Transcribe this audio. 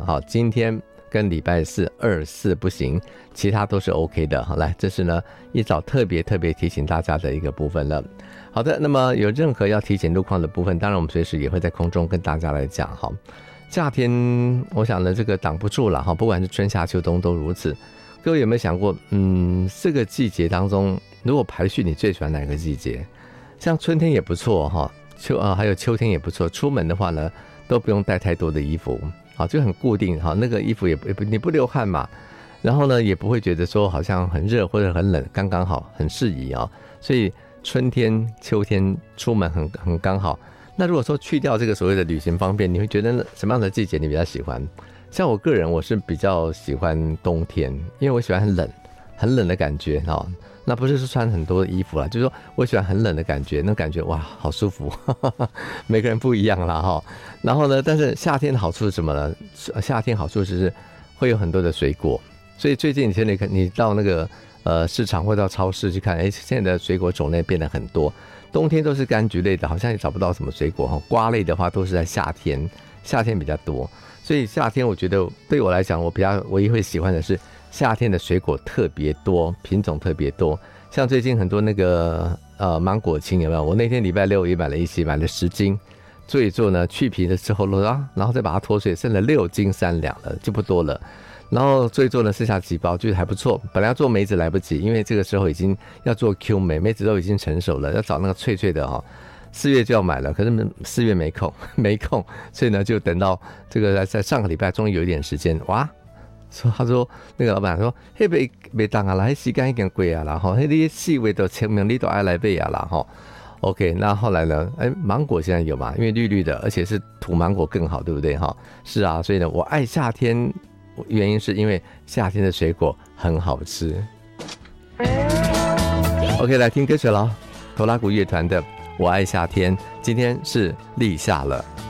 好，今天跟礼拜四2、4不行，其他都是 OK 的。好，来，这是呢一早特别提醒大家的一个部分了。好的，那么有任何要提醒路况的部分，当然我们随时也会在空中跟大家来讲。好，夏天我想呢这个挡不住了哈，不管是春夏秋冬都如此。各位有没有想过，这个季节当中，如果排序你最喜欢哪个季节？像春天也不错哈，还有秋天也不错。出门的话呢，都不用带太多的衣服，好，就很固定哈，那个衣服你不流汗嘛，然后呢也不会觉得说好像很热或者很冷，刚刚好，很适宜啊。所以春天、秋天出门很刚好。那如果说去掉这个所谓的旅行方便，你会觉得什么样的季节你比较喜欢？像我个人，我是比较喜欢冬天，因为我喜欢很冷的感觉哈。那不是说穿很多的衣服啦，就是说我喜欢很冷的感觉，那感觉哇好舒服，每个人不一样啦哈。然后呢，但是夏天的好处是什么呢？夏天好处是会有很多的水果，所以最近你到那个市场或到超市去看，现在的水果种类变得很多。冬天都是柑橘类的，好像也找不到什么水果哈。瓜类的话都是在夏天比较多，所以夏天我觉得对我来讲，我唯一会喜欢的是夏天的水果特别多，品种特别多。像最近很多那个芒果青有没有？我那天礼拜6也买了10斤，做一做呢，去皮了之后然后再把它脱水，剩了6斤3两了，就不多了。然后做一做呢，剩下几包，觉得还不错。本来要做梅子来不及，因为这个时候已经要做 Q 梅子都已经成熟了，要找那个脆脆的哈。4月就要买了，可是4月没空，所以呢就等到这个在上个礼拜终于有一点时间，哇！他说那个老板说，嘿没当啊啦，时间已经过啊啦，哈，那些细微的签名你都爱来背啊啦，哈。OK， 那后来呢？芒果现在有嘛？因为绿绿的，而且是土芒果更好，对不对？哈，是啊，所以呢，我爱夏天。原因是因为夏天的水果很好吃。OK， 来听歌曲了，头拉鼓乐团的《我爱夏天》，今天是立夏了。